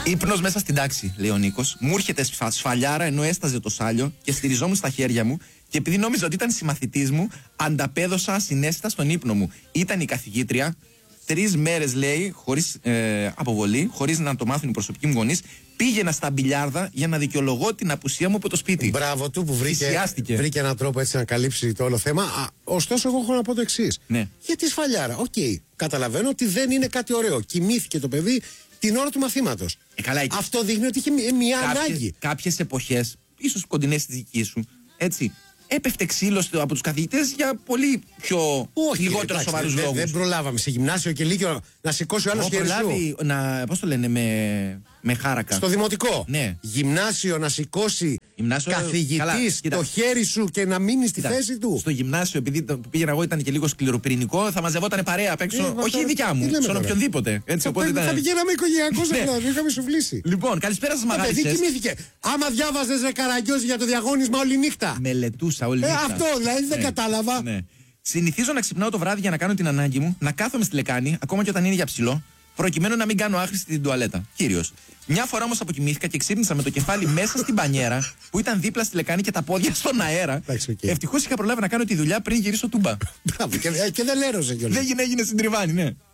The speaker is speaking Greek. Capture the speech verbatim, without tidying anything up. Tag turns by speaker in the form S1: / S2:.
S1: Ύπνος μέσα στην τάξη, λέει ο Νίκος. Μου έρχεται σφαλιάρα ενώ έσταζε το σάλιο και στηριζόμουν στα χέρια μου. Και επειδή νόμιζα ότι ήταν συμμαθητής μου, ανταπέδωσα ασυναίσθητα στον ύπνο μου. Ήταν η καθηγήτρια. Τρεις μέρες, λέει, χωρίς ε, αποβολή, χωρίς να το μάθουν οι προσωπικοί μου γονείς, πήγαινα στα μπιλιάρδα για να δικαιολογώ την απουσία μου από το σπίτι.
S2: Μπράβο του που βρήκε, βρήκε έναν τρόπο έτσι να καλύψει το όλο θέμα. Α, ωστόσο, εγώ έχω να πω το εξής.
S1: Ναι.
S2: Γιατί σφαλιάρα. Οκ, okay, καταλαβαίνω ότι δεν είναι κάτι ωραίο. Κοιμήθηκε το παιδί την ώρα του μαθήματος.
S1: Ε, καλά,
S2: αυτό δείχνει ότι είχε μια
S1: κάποιες,
S2: ανάγκη.
S1: Κάποιες εποχές, ίσως κοντινές στη δική σου, έτσι. Έπεφτε ξύλο από τους καθηγητές για πολύ πιο
S2: Όχι,
S1: λιγότερο σοβαρούς
S2: δε,
S1: λόγους.
S2: Δεν προλάβαμε σε γυμνάσιο και λύκειο να σηκώσει ο άλλος χέρι σου.
S1: Να, πώς το λένε, με, με χάρακα.
S2: Στο δημοτικό.
S1: Ναι.
S2: Γυμνάσιο να σηκώσει
S1: γυμνάσιο,
S2: καθηγητής
S1: καλά,
S2: το χέρι σου και να μείνει στη
S1: κοίτα,
S2: θέση του.
S1: Στο γυμνάσιο, επειδή το που πήγαινα εγώ ήταν και λίγο σκληροπυρηνικό, θα μαζευόταν παρέα απ' έξω.
S2: Ε,
S1: όχι η δικιά μου, στον οποιονδήποτε. Έτσι,
S2: θα,
S1: οπότε
S2: θα,
S1: ήταν...
S2: θα πηγαίναμε οικογενειακώς, δηλαδή, είχαμε σουβλήσει.
S1: Λοιπόν, καλησπέρα σας, μαγάλισες.
S2: Το παιδί κοιμήθηκε. Άμα διάβαζες ρε Καραγκιόζη για το διαγώνισμα όλη νύχτα.
S1: Μελετούσα όλη νύχτα.
S2: Ε, αυτό δηλαδή δεν
S1: ναι.
S2: κατάλαβα.
S1: Ναι. Συνηθίζω να ξυπνάω το βράδυ για να κάνω την ανάγκη μου, να κάθομαι στη λεκάνη, ακόμα και όταν είναι για ψηλό, προκειμένου να μην κάνω άχρηστη την τουαλέτα. Κύριος. Μια φορά όμως αποκοιμήθηκα και ξύπνησα με το κεφάλι μέσα στην μπανιέρα που ήταν δίπλα στη λεκάνη και τα πόδια στον αέρα.
S2: Okay.
S1: Ευτυχώς είχα προλάβει να κάνω τη δουλειά πριν γυρίσω τούμπα.
S2: Μπράβο, και, και δεν λέρωσε κιόλας.
S1: Δεν έγινε, έγινε στην τριβάνη, ναι.